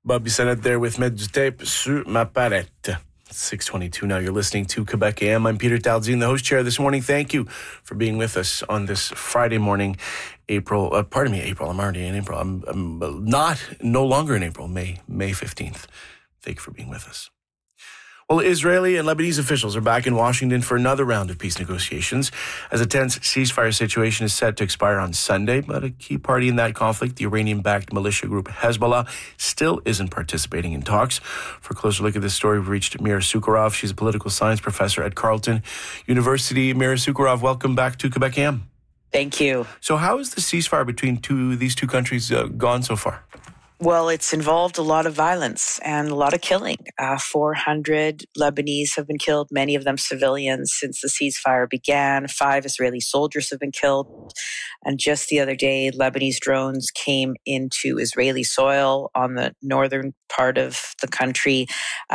Bobby Sennett there with Med du Tape sur ma palette. 6:22 now. You're listening to Quebec AM. I'm Peter Talzine, the host chair this morning. Thank you for being with us on this Friday morning, April. I'm already in April. I'm no longer in April, May 15th. Thank you for being with us. Well, Israeli and Lebanese officials are back in Washington for another round of peace negotiations as a tense ceasefire situation is set to expire on Sunday. But a key party in that conflict, the Iranian-backed militia group Hezbollah, still isn't participating in talks. For a closer look at this story, we've reached Mira Sukharov. She's a political science professor at Carleton University. Mira Sukharov, welcome back to Quebec AM. Thank you. So how has the ceasefire between these two countries gone so far? Well, it's involved a lot of violence and a lot of killing. 400 Lebanese have been killed, many of them civilians, since the ceasefire began. 5 Israeli soldiers have been killed. And just the other day, Lebanese drones came into Israeli soil on the northern part of the country,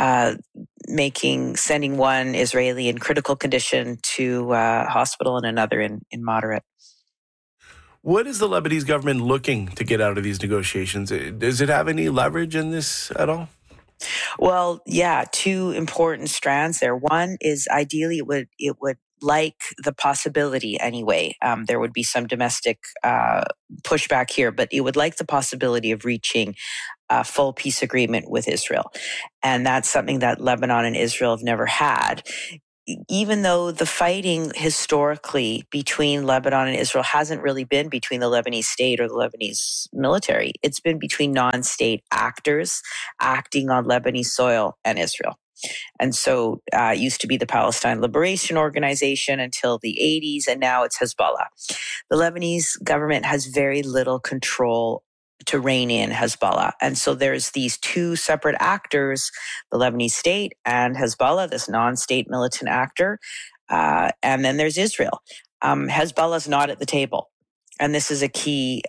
sending one Israeli in critical condition to hospital and another in moderate. What is the Lebanese government looking to get out of these negotiations? Does it have any leverage in this at all? Well, yeah, 2 important strands there. One is ideally it would like the possibility anyway. There would be some domestic pushback here, but it would like the possibility of reaching a full peace agreement with Israel. And that's something that Lebanon and Israel have never had. Even though the fighting historically between Lebanon and Israel hasn't really been between the Lebanese state or the Lebanese military, it's been between non-state actors acting on Lebanese soil and Israel. And so it used to be the Palestine Liberation Organization until the 80s, and now it's Hezbollah. The Lebanese government has very little control to rein in Hezbollah. And so there's these 2 separate actors, the Lebanese state and Hezbollah, this non-state militant actor. And then there's Israel. Hezbollah's not at the table. And this is a key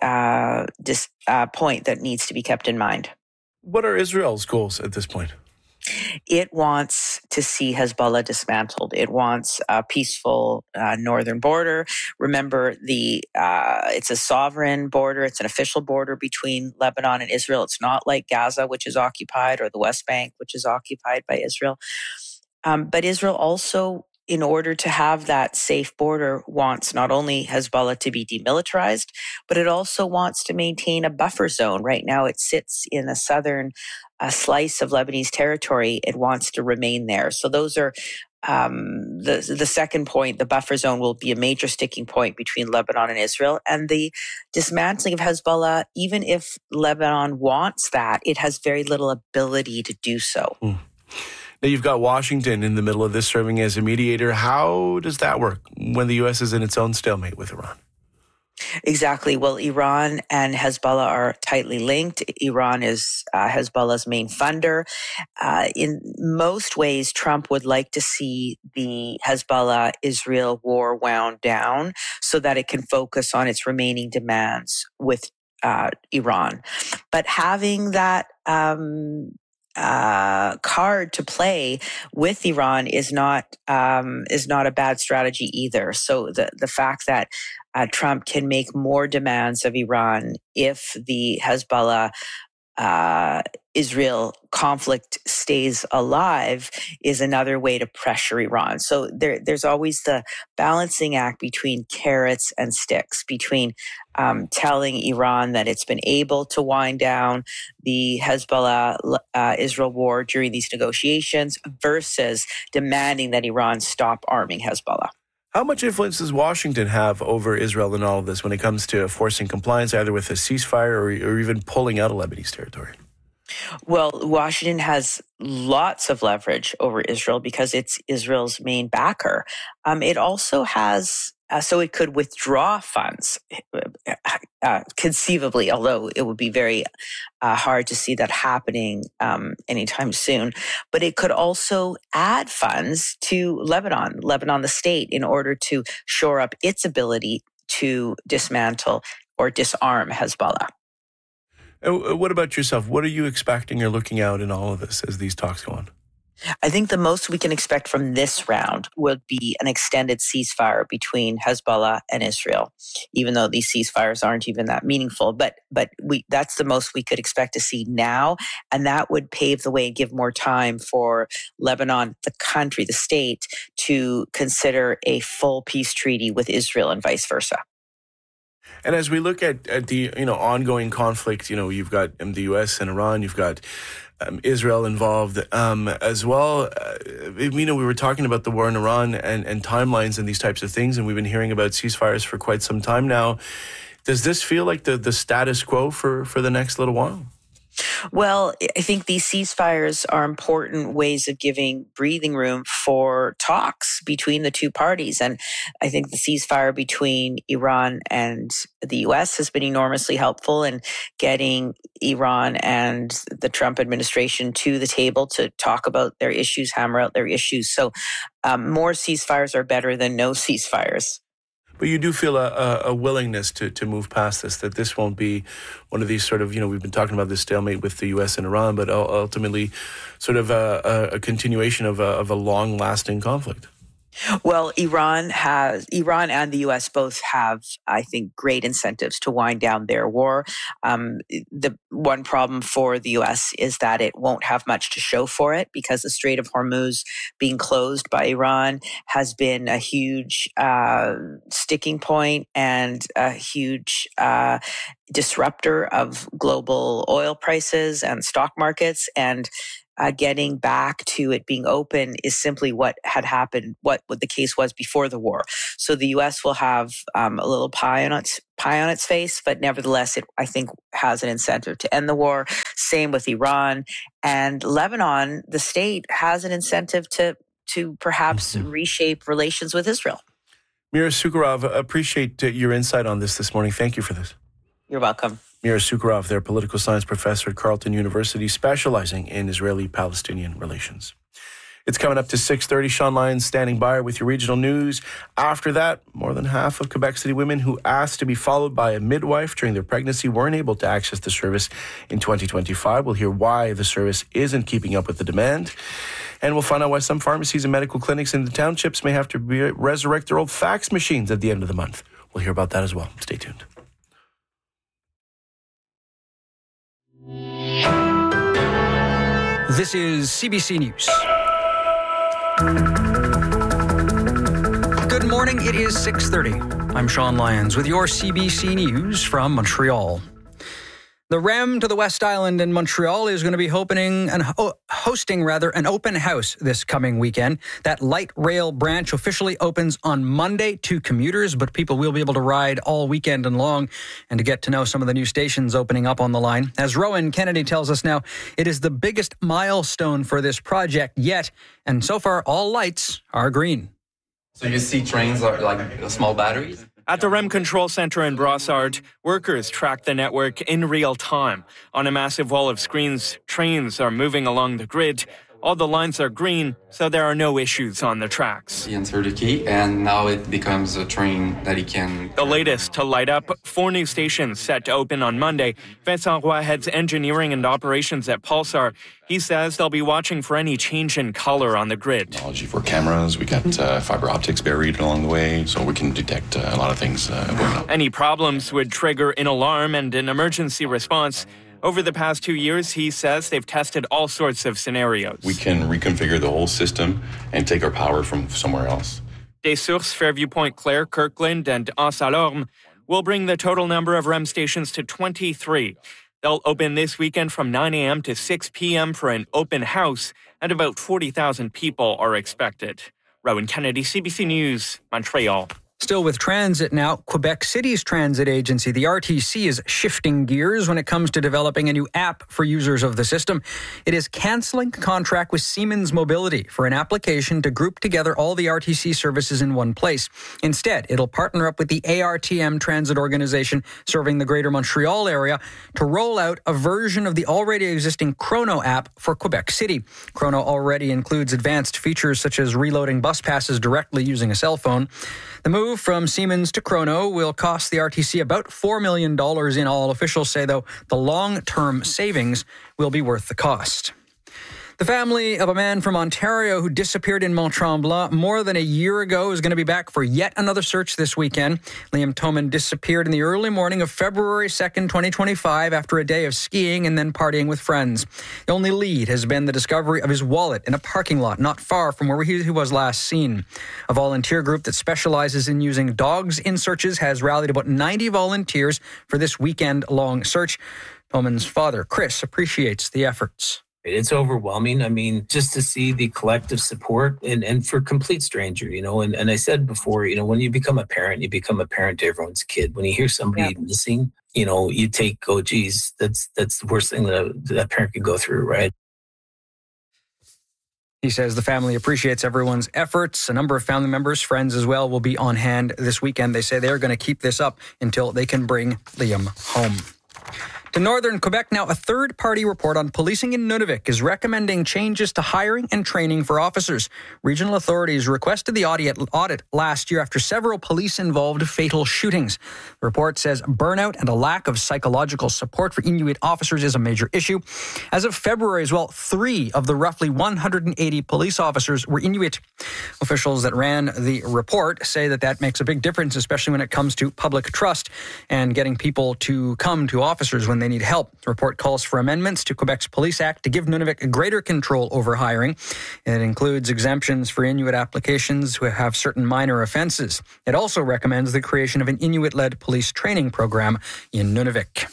point that needs to be kept in mind. What are Israel's goals at this point? It wants to see Hezbollah dismantled. It wants a peaceful northern border. Remember, it's a sovereign border. It's an official border between Lebanon and Israel. It's not like Gaza, which is occupied, or the West Bank, which is occupied by Israel. But Israel also, in order to have that safe border, wants not only Hezbollah to be demilitarized, but it also wants to maintain a buffer zone. Right now, it sits in a southern slice of Lebanese territory. It wants to remain there. So those are the second point. The buffer zone will be a major sticking point between Lebanon and Israel. And the dismantling of Hezbollah, even if Lebanon wants that, it has very little ability to do so. Now, you've got Washington in the middle of this serving as a mediator. How does that work when the U.S. is in its own stalemate with Iran? Exactly. Well, Iran and Hezbollah are tightly linked. Iran is Hezbollah's main funder. In most ways, Trump would like to see the Hezbollah-Israel war wound down so that it can focus on its remaining demands with Iran. But having that card to play with Iran is not a bad strategy either. So the fact that Trump can make more demands of Iran if the Hezbollah Israel conflict stays alive is another way to pressure Iran. So there's always the balancing act between carrots and sticks, between telling Iran that it's been able to wind down the Hezbollah-Israel war during these negotiations versus demanding that Iran stop arming Hezbollah. How much influence does Washington have over Israel in all of this when it comes to forcing compliance, either with a ceasefire or even pulling out of Lebanese territory? Well, Washington has lots of leverage over Israel because it's Israel's main backer. It also has, so it could withdraw funds conceivably, although it would be very hard to see that happening anytime soon. But it could also add funds to Lebanon, the state, in order to shore up its ability to dismantle or disarm Hezbollah. What about yourself? What are you expecting or looking out in all of this as these talks go on? I think the most we can expect from this round would be an extended ceasefire between Hezbollah and Israel, even though these ceasefires aren't even that meaningful. But that's the most we could expect to see now, and that would pave the way and give more time for Lebanon, the country, the state, to consider a full peace treaty with Israel and vice versa. And as we look at the ongoing conflict, you've got the U.S. and Iran, you've got Israel involved as well. We were talking about the war in Iran and timelines and these types of things, and we've been hearing about ceasefires for quite some time now. Does this feel like the status quo for the next little while? Well, I think these ceasefires are important ways of giving breathing room for talks between the two parties. And I think the ceasefire between Iran and the U.S. has been enormously helpful in getting Iran and the Trump administration to the table to talk about their issues, hammer out their issues. So more ceasefires are better than no ceasefires. But you do feel a willingness to move past this, that this won't be one of these sort of, we've been talking about this stalemate with the U.S. and Iran, but ultimately sort of a continuation of a long-lasting conflict. Well, Iran and the U.S. both have, I think, great incentives to wind down their war. The one problem for the U.S. is that it won't have much to show for it because the Strait of Hormuz being closed by Iran has been a huge sticking point and a huge disruptor of global oil prices and stock markets. And getting back to it being open is simply what had happened, what the case was before the war. So the U.S. will have a little pie on its face, but nevertheless, it, I think, has an incentive to end the war. Same with Iran. And Lebanon, the state, has an incentive to perhaps reshape relations with Israel. Mira Sukharov, appreciate your insight on this morning. Thank you for this. You're welcome. Mira Sukharov, their political science professor at Carleton University, specializing in Israeli-Palestinian relations. It's coming up to 6:30. Sean Lyons standing by with your regional news. After that, more than half of Quebec City women who asked to be followed by a midwife during their pregnancy weren't able to access the service in 2025. We'll hear why the service isn't keeping up with the demand. And we'll find out why some pharmacies and medical clinics in the townships may have to resurrect their old fax machines at the end of the month. We'll hear about that as well. Stay tuned. This is CBC News. Good morning. It is 6:30. I'm Sean Lyons with your CBC News from Montreal. The REM to the West Island in Montreal is going to be hosting an open house this coming weekend. That light rail branch officially opens on Monday to commuters, but people will be able to ride all weekend and long and to get to know some of the new stations opening up on the line. As Rowan Kennedy tells us now, it is the biggest milestone for this project yet, and so far all lights are green. So you see trains are like small batteries? At the REM Control Centre in Brossard, workers track the network in real time. On a massive wall of screens, trains are moving along the grid. All the lines are green, so there are no issues on the tracks. He entered the key, and now it becomes a train that he can... The latest to light up, 4 new stations set to open on Monday. Vincent Roy heads engineering and operations at Pulsar. He says they'll be watching for any change in color on the grid. Technology for cameras, we got fiber optics buried along the way, so we can detect a lot of things going on. Any problems would trigger an alarm and an emergency response. Over the past 2 years, he says they've tested all sorts of scenarios. We can reconfigure the whole system and take our power from somewhere else. Des Sources, Fairview Point Claire, Kirkland, and Anse-à-Lorme will bring the total number of REM stations to 23. They'll open this weekend from 9 a.m. to 6 p.m. for an open house, and about 40,000 people are expected. Rowan Kennedy, CBC News, Montreal. Still with transit now, Quebec City's transit agency, the RTC, is shifting gears when it comes to developing a new app for users of the system. It is cancelling a contract with Siemens Mobility for an application to group together all the RTC services in one place. Instead, it'll partner up with the ARTM transit organization serving the Greater Montreal area to roll out a version of the already existing Chrono app for Quebec City. Chrono already includes advanced features such as reloading bus passes directly using a cell phone. The move from Siemens to Chrono will cost the RTC about $4 million in all. Officials say, though, the long-term savings will be worth the cost. The family of a man from Ontario who disappeared in Mont-Tremblant more than a year ago is going to be back for yet another search this weekend. Liam Thoman disappeared in the early morning of February 2nd, 2025 after a day of skiing and then partying with friends. The only lead has been the discovery of his wallet in a parking lot not far from where he was last seen. A volunteer group that specializes in using dogs in searches has rallied about 90 volunteers for this weekend-long search. Thoman's father, Chris, appreciates the efforts. It's overwhelming. I mean, just to see the collective support and for complete stranger, and I said before, when you become a parent to everyone's kid. When you hear somebody missing, you take, oh, geez, that's the worst thing that a parent could go through, right? He says the family appreciates everyone's efforts. A number of family members, friends as well, will be on hand this weekend. They say they're going to keep this up until they can bring Liam home. To northern Quebec now, a third-party report on policing in Nunavik is recommending changes to hiring and training for officers. Regional authorities requested the audit last year after several police-involved fatal shootings. The report says burnout and a lack of psychological support for Inuit officers is a major issue. As of February as well, 3 of the roughly 180 police officers were Inuit. Officials that ran the report say that makes a big difference, especially when it comes to public trust and getting people to come to officers when they need help. The report calls for amendments to Quebec's Police Act to give Nunavik greater control over hiring. It includes exemptions for Inuit applications who have certain minor offenses. It also recommends the creation of an Inuit-led police training program in Nunavik.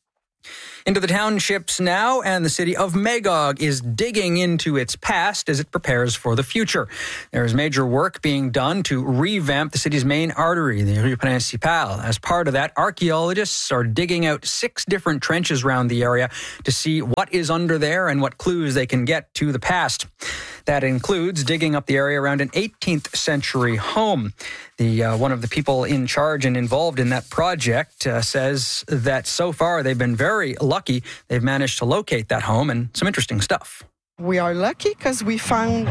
Into the townships now, and the city of Magog is digging into its past as it prepares for the future. There is major work being done to revamp the city's main artery, the Rue Principale. As part of that, archaeologists are digging out 6 different trenches around the area to see what is under there and what clues they can get to the past. That includes digging up the area around an 18th century home. One of the people in charge and involved in that project says that so far they've been very lucky. They've managed to locate that home and some interesting stuff. We are lucky because we found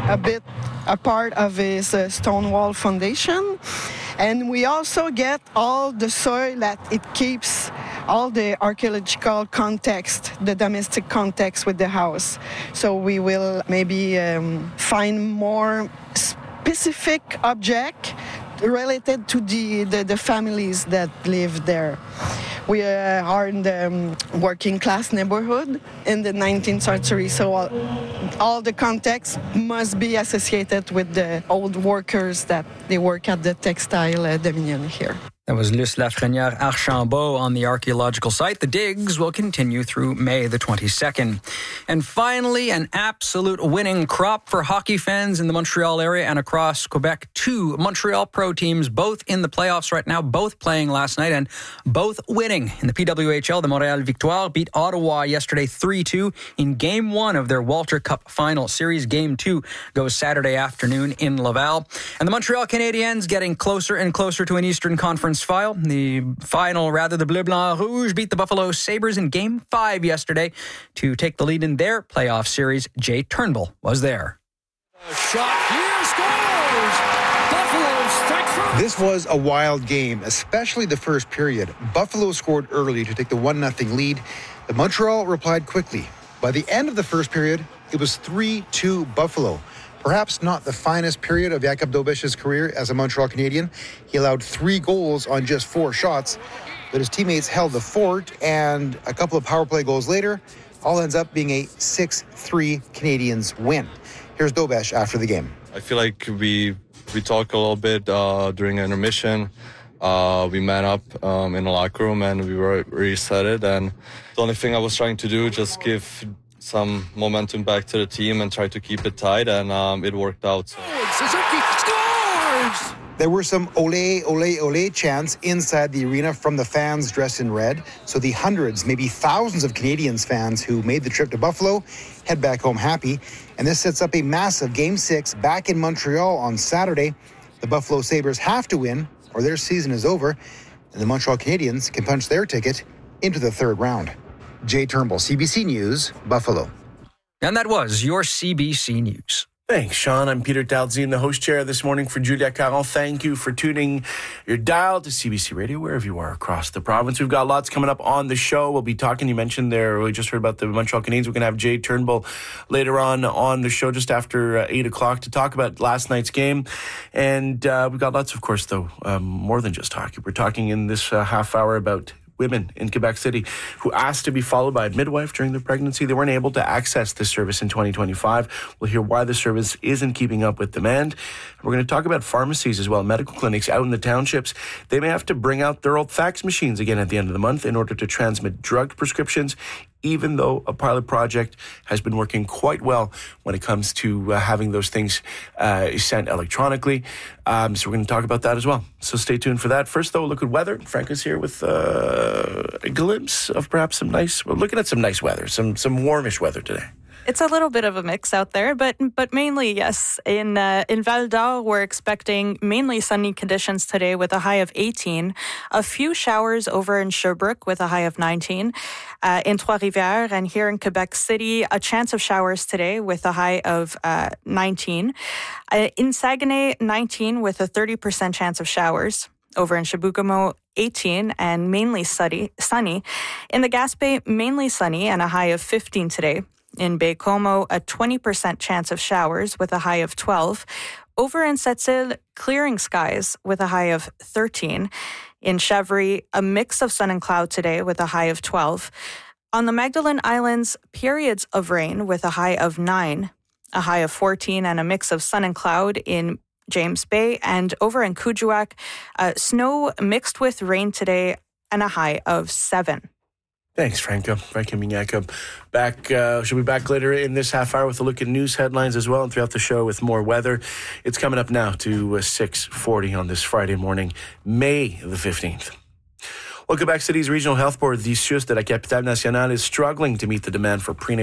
a part of his stone wall foundation, and we also get all the soil that it keeps all the archaeological context, the domestic context with the house. So we will maybe find more specific object related to the families that live there. We are in the working class neighborhood in the 19th century, so all the context must be associated with the old workers that they work at the textile dominion here. That was Luce Lafrenière Archambault on the archaeological site. The digs will continue through May the 22nd. And finally, an absolute winning crop for hockey fans in the Montreal area and across Quebec. 2 Montreal pro teams, both in the playoffs right now, both playing last night and both winning. In the PWHL, the Montréal Victoire beat Ottawa yesterday 3-2 in Game 1 of their Walter Cup final series. Game 2 goes Saturday afternoon in Laval. And the Montreal Canadiens getting closer and closer to an Eastern Conference final. The Bleu Blanc Rouge beat the Buffalo Sabres in Game 5 yesterday to take the lead in their playoff series. Jay Turnbull was there. Shot here, scores! Buffalo strikes first. This was a wild game, especially the first period. Buffalo scored early to take the 1-0 lead. The Montreal replied quickly. By the end of the first period, it was 3-2 Buffalo. Perhaps not the finest period of Jakub Dobeš's career as a Montreal Canadian. He allowed 3 goals on just 4 shots, but his teammates held the fort, and a couple of power play goals later, all ends up being a 6-3 Canadiens win. Here's Dobesh after the game. I feel like we talked a little bit during intermission. We man up in the locker room, and we were reset. And the only thing I was trying to do, just give some momentum back to the team and try to keep it tight, and it worked out. Suzuki scores! There were some ole, ole, ole chants inside the arena from the fans dressed in red. So the hundreds, maybe thousands of Canadiens fans who made the trip to Buffalo head back home happy. And this sets up a massive Game 6 back in Montreal on Saturday. The Buffalo Sabres have to win or their season is over, and the Montreal Canadiens can punch their ticket into the 3rd round. Jay Turnbull, CBC News, Buffalo. And that was your CBC News. Thanks, Sean. I'm Peter Dalzine, the host chair this morning for Julia Caron. Thank you for tuning your dial to CBC Radio wherever you are across the province. We've got lots coming up on the show. We'll be talking, you mentioned there, we just heard about the Montreal Canadiens. We're going to have Jay Turnbull later on the show just after 8 o'clock to talk about last night's game. And we've got lots, of course, though, more than just hockey. We're talking in this half hour about women in Quebec City who asked to be followed by a midwife during their pregnancy. They weren't able to access this service in 2025. We'll hear why the service isn't keeping up with demand. We're going to talk about pharmacies as well, medical clinics out in the townships. They may have to bring out their old fax machines again at the end of the month in order to transmit drug prescriptions, even though a pilot project has been working quite well when it comes to having those things sent electronically. So we're going to talk about that as well. So stay tuned for that. First, though, look at weather. Frank is here with a glimpse of perhaps we're looking at some nice weather, some warmish weather today. It's a little bit of a mix out there, but mainly, yes. In Val d'Or, we're expecting mainly sunny conditions today with a high of 18. A few showers over in Sherbrooke with a high of 19. In Trois-Rivières and here in Quebec City, a chance of showers today with a high of 19. In Saguenay, 19 with a 30% chance of showers. Over in Chibougamau, 18 and mainly sunny. In the Gaspé, mainly sunny and a high of 15 today. In Baie-Comeau, a 20% chance of showers with a high of 12. Over in Sept-Îles, clearing skies with a high of 13. In Chevry, a mix of sun and cloud today with a high of 12. On the Magdalen Islands, periods of rain with a high of 9, a high of 14, and a mix of sun and cloud in James Bay. And over in Kuujjuaq, snow mixed with rain today and a high of 7. Thanks, Franco. Franco Mignacca. She'll be back later in this half hour with a look at news headlines as well and throughout the show with more weather. It's coming up now to 6:40 on this Friday morning, May the 15th. Well, Quebec City's Regional Health Board, the CHUS de la Capitale Nationale, is struggling to meet the demand for prenatal